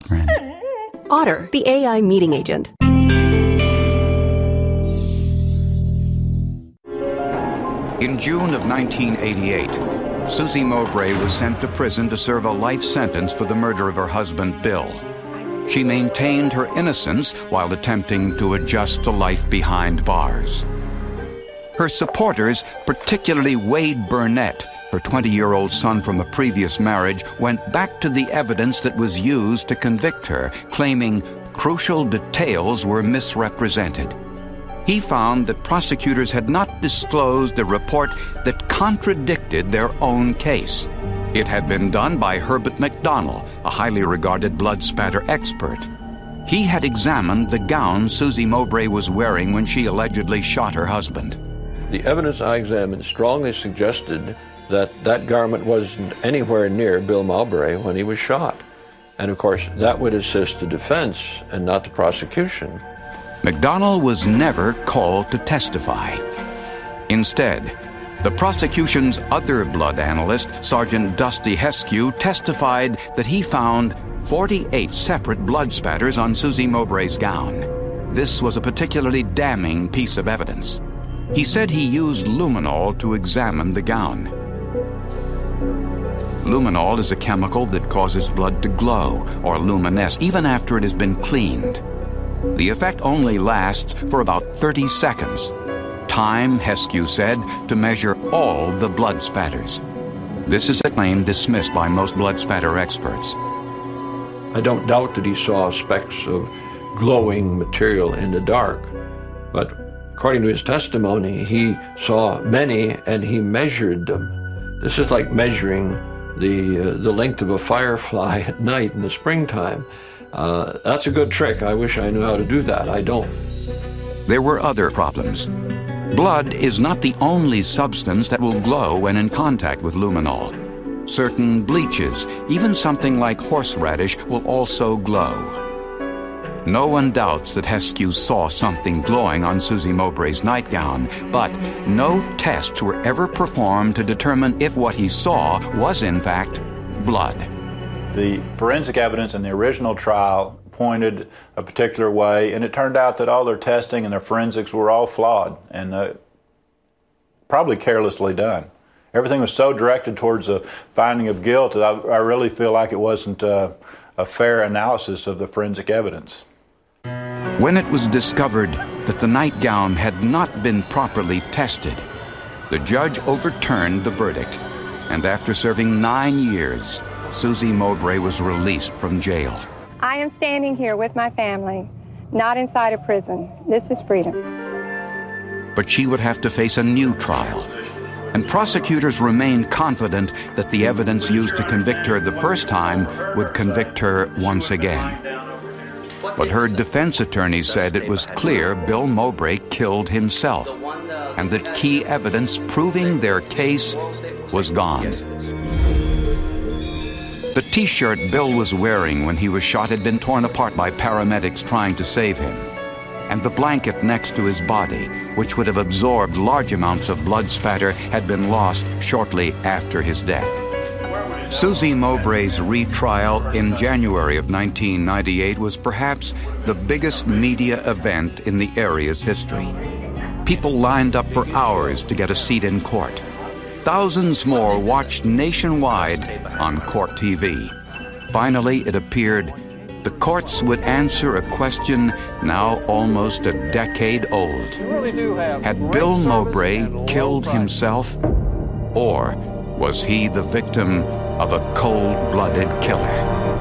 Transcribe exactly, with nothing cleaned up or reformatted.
friend. Otter, the A I meeting agent. In June of nineteen eighty-eight, Susie Mowbray was sent to prison to serve a life sentence for the murder of her husband, Bill. She maintained her innocence while attempting to adjust to life behind bars. Her supporters, particularly Wade Burnett, her twenty-year-old son from a previous marriage, went back to the evidence that was used to convict her, claiming crucial details were misrepresented. He found that prosecutors had not disclosed a report that contradicted their own case. It had been done by Herbert McDonald, a highly regarded blood spatter expert. He had examined the gown Susie Mowbray was wearing when she allegedly shot her husband. The evidence I examined strongly suggested that that garment wasn't anywhere near Bill Mowbray when he was shot. And of course, that would assist the defense and not the prosecution. McDonald was never called to testify. Instead, the prosecution's other blood analyst, Sergeant Dusty Heskew, testified that he found forty-eight separate blood spatters on Susie Mowbray's gown. This was a particularly damning piece of evidence. He said he used luminol to examine the gown. Luminol is a chemical that causes blood to glow or luminesce even after it has been cleaned. The effect only lasts for about thirty seconds. Time, Heskew said, to measure all the blood spatters. This is a claim dismissed by most blood spatter experts. I don't doubt that he saw specks of glowing material in the dark, but according to his testimony, he saw many and he measured them. This is like measuring the, uh, the length of a firefly at night in the springtime. Uh, that's a good trick. I wish I knew how to do that. I don't. There were other problems. Blood is not the only substance that will glow when in contact with luminol. Certain bleaches, even something like horseradish, will also glow. No one doubts that Heskew saw something glowing on Susie Mowbray's nightgown, but no tests were ever performed to determine if what he saw was, in fact, blood. The forensic evidence in the original trial pointed a particular way, and it turned out that all their testing and their forensics were all flawed and uh, probably carelessly done. Everything was so directed towards a finding of guilt that I, I really feel like it wasn't uh, a fair analysis of the forensic evidence. When it was discovered that the nightgown had not been properly tested, the judge overturned the verdict, and after serving nine years, Susie Mowbray was released from jail. I am standing here with my family, not inside a prison. This is freedom. But she would have to face a new trial, and prosecutors remained confident that the evidence used to convict her the first time would convict her once again. But her defense attorney said it was clear Bill Mowbray killed himself, and that key evidence proving their case was gone. The T-shirt Bill was wearing when he was shot had been torn apart by paramedics trying to save him, and the blanket next to his body, which would have absorbed large amounts of blood spatter, had been lost shortly after his death. Susie Mowbray's retrial in January of nineteen ninety-eight was perhaps the biggest media event in the area's history. People lined up for hours to get a seat in court. Thousands more watched nationwide on Court T V. Finally, it appeared the courts would answer a question now almost a decade old. Had Bill Mowbray killed himself, or was he the victim of a cold-blooded killer?